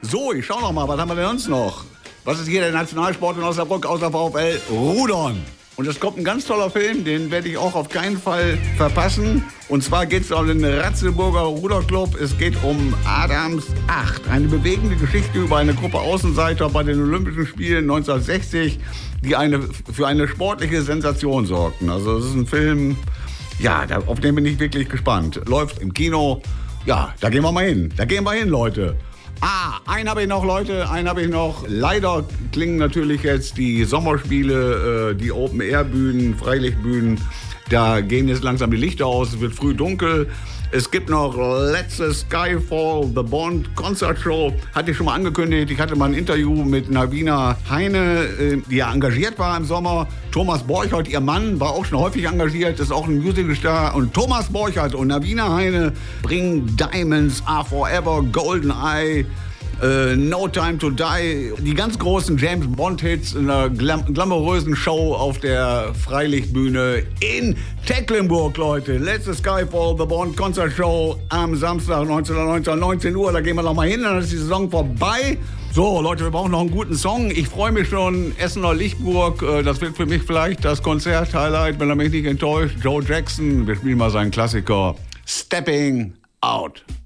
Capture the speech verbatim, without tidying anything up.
So, ich schau noch mal, was haben wir denn sonst noch? Was ist hier der Nationalsport in Osnabrück außer VfL? Rudern. Und es kommt ein ganz toller Film, den werde ich auch auf keinen Fall verpassen. Und zwar geht es um den Ratzeburger Ruderclub. Es geht um Adams acht. Eine bewegende Geschichte über eine Gruppe Außenseiter bei den Olympischen Spielen neunzehnhundertsechzig, die eine, für eine sportliche Sensation sorgten. Also es ist ein Film, ja, auf den bin ich wirklich gespannt. Läuft im Kino. Ja, da gehen wir mal hin. Da gehen wir hin, Leute. Ah, einen habe ich noch, Leute, einen habe ich noch. Leider klingen natürlich jetzt die Sommerspiele, äh, die Open-Air-Bühnen, Freilichtbühnen, da gehen jetzt langsam die Lichter aus, es wird früh dunkel. Es gibt noch Let's Skyfall, The Bond Concert Show, hatte ich schon mal angekündigt. Ich hatte mal ein Interview mit Navina Heine, äh, die ja engagiert war im Sommer. Thomas Borchardt, ihr Mann, war auch schon häufig engagiert, ist auch ein Musicalstar. Und Thomas Borchardt und Navina Heine bringen Diamonds Are Forever, Golden Eye, Uh, No Time to Die, die ganz großen James Bond-Hits in einer glam- glamourösen Show auf der Freilichtbühne in Tecklenburg, Leute. Let's Skyfall, The Bond Concert Show am Samstag neunzehnten neunzehn Uhr. Da gehen wir noch mal hin, dann ist die Saison vorbei. So, Leute, wir brauchen noch einen guten Song. Ich freue mich schon. Essener Lichtburg, das wird für mich vielleicht das Konzert-Highlight, wenn er mich nicht enttäuscht. Joe Jackson, wir spielen mal seinen Klassiker Stepping Out.